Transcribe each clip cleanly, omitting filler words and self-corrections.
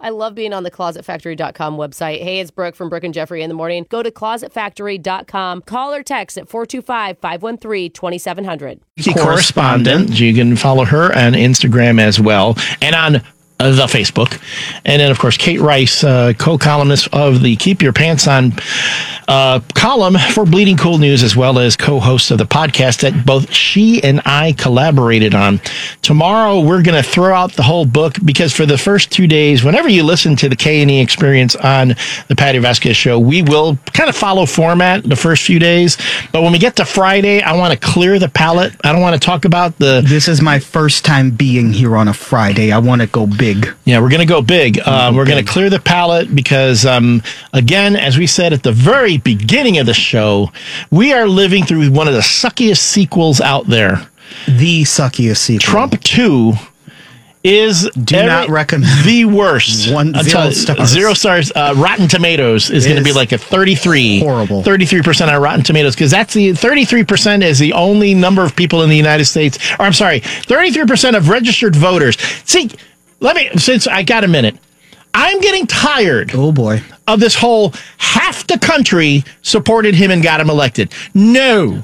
I love being on the ClosetFactory.com website. Hey, it's Brooke from Brooke and Jeffrey in the morning. Go to ClosetFactory.com. Call or text at 425-513-2700. Correspondent. You can follow her on Instagram as well, and on the Facebook. And then, of course, Kate Rice, co-columnist of the Keep Your Pants On column for Bleeding Cool News, as well as co-host of the podcast that both she and I collaborated on. Tomorrow, we're going to throw out the whole book, because for the first 2 days, whenever you listen to the K&E Experience on the Patty Vasquez Show, we will kind of follow format the first few days. But when we get to Friday, I want to clear the palette. I don't want to talk about This is my first time being here on a Friday. I want to go big. Yeah, we're going to go big. We're going to clear the palette because, again, as we said at the very beginning of the show, we are living through one of the suckiest sequels out there. The suckiest sequel. Trump 2 is not recommend the worst. 0 stars. 0 stars. Rotten Tomatoes is going to be like a 33. Horrible. 33% on Rotten Tomatoes, because that's the 33% is the only number of people in the United States. Or I'm sorry, 33% of registered voters. See, since I got a minute, I'm getting tired. Oh boy. Of this whole half the country supported him and got him elected. No.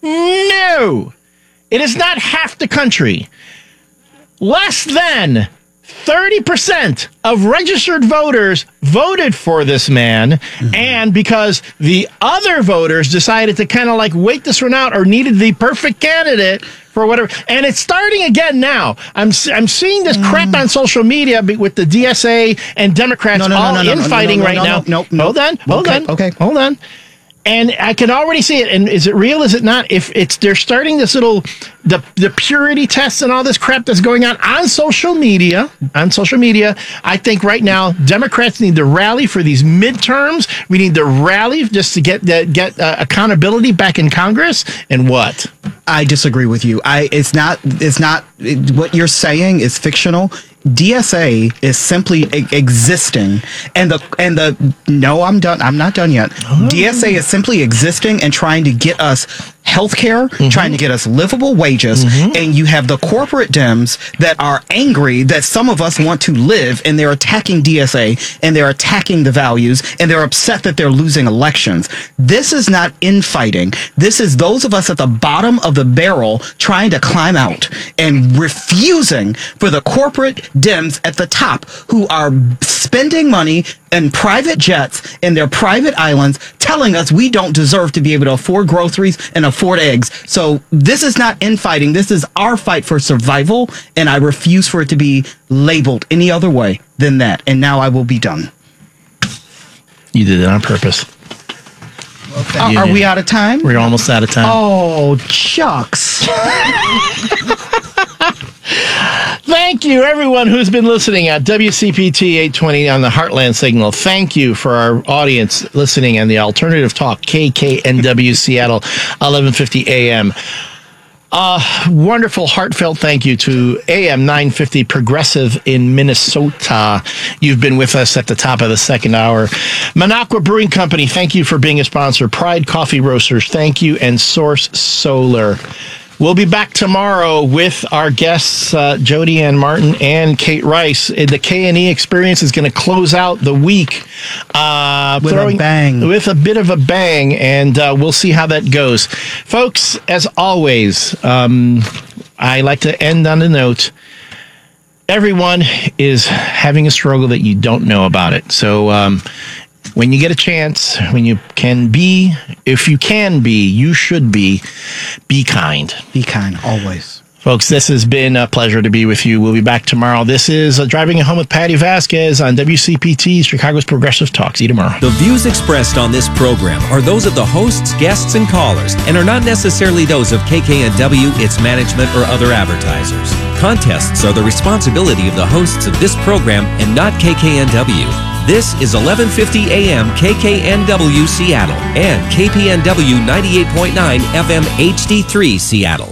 It is not half the country. Less than 30% of registered voters voted for this man, and because the other voters decided to kind of like wait this one out or needed the perfect candidate for whatever. And it's starting again now. I'm seeing this crap on social media with the DSA and Democrats infighting right now. Hold on. And I can already see it. And is it real? Is it not? If they're starting this little the purity tests and all this crap that's going on social media. I think right now Democrats need to rally for these midterms. We need to rally just to get accountability back in Congress. And what? I disagree with you. It's not what you're saying is fictional. DSA is simply existing, and no, I'm done. I'm not done yet. DSA is simply existing and trying to get us healthcare, trying to get us livable wages, and you have the corporate Dems that are angry that some of us want to live, and they're attacking DSA, and they're attacking the values, and they're upset that they're losing elections. This is not infighting. This is those of us at the bottom of the barrel trying to climb out and refusing for the corporate Dems at the top who are spending money in private jets in their private islands, telling us we don't deserve to be able to afford groceries and afford eggs. So this is not infighting. This is our fight for survival, and I refuse for it to be labeled any other way than that. And now I will be done. You did it on purpose. Well, are we out of time? We're almost out of time. Oh, shucks. Thank you, everyone who's been listening at WCPT 820 on the Heartland Signal. Thank you for our audience listening on the Alternative Talk, KKNW Seattle, 1150 AM. Wonderful, heartfelt thank you to AM 950 Progressive in Minnesota. You've been with us at the top of the second hour. Minocqua Brewing Company, thank you for being a sponsor. Pride Coffee Roasters, thank you. And Source Solar. We'll be back tomorrow with our guests, Jody Ann Martin and Kate Rice. The K&E Experience is going to close out the week with a bit of a bang, and we'll see how that goes. Folks, as always, I like to end on a note. Everyone is having a struggle that you don't know about it. So when you get a chance, when you can be, if you can be, you should be kind. Be kind, always. Folks, this has been a pleasure to be with you. We'll be back tomorrow. This is Driving Home with Patty Vasquez on WCPT, Chicago's Progressive Talk. See you tomorrow. The views expressed on this program are those of the hosts, guests, and callers, and are not necessarily those of KKNW, its management, or other advertisers. Contests are the responsibility of the hosts of this program and not KKNW. This is 1150 AM KKNW Seattle and KPNW 98.9 FM HD3 Seattle.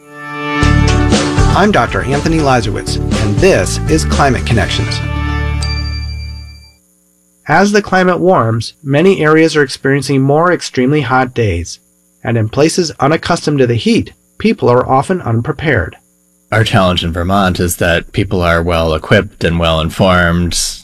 I'm Dr. Anthony Lazarowitz, and this is Climate Connections. As the climate warms, many areas are experiencing more extremely hot days, and in places unaccustomed to the heat, people are often unprepared. Our challenge in Vermont is that people are well equipped and well informed,